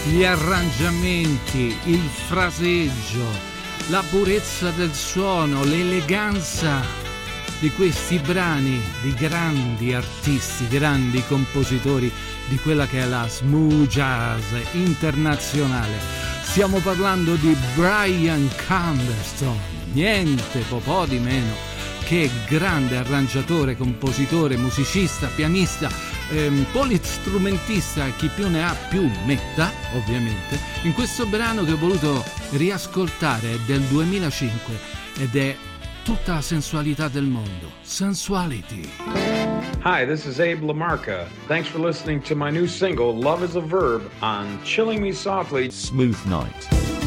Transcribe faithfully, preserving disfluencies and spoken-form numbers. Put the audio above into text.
gli arrangiamenti, il fraseggio, la purezza del suono, l'eleganza di questi brani di grandi artisti, grandi compositori di quella che è la smooth jazz internazionale. Stiamo parlando di Brian Canderson, niente po' di meno che grande arrangiatore, compositore, musicista, pianista, ehm, polistrumentista, chi più ne ha più metta, ovviamente. In questo brano che ho voluto riascoltare è del duemilacinque ed è tutta la sensualità del mondo. Sensuality. Hi, this is Abe LaMarca. Thanks for listening to my new single, Love is a Verb, on Chilling Me Softly. Smooth Night.